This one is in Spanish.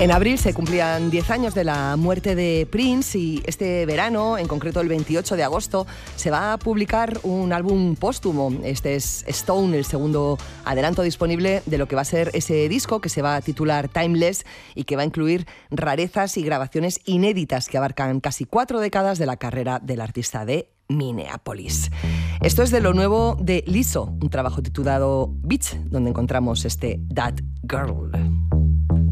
En abril se cumplían 10 años de la muerte de Prince y este verano, en concreto el 28 de agosto, se va a publicar un álbum póstumo. Este es Stone, el segundo adelanto disponible de lo que va a ser ese disco que se va a titular Timeless y que va a incluir rarezas y grabaciones inéditas que abarcan casi 4 décadas de la carrera del artista de Minneapolis. Esto es de lo nuevo de Lizzo, un trabajo titulado Beach, donde encontramos este That Girl.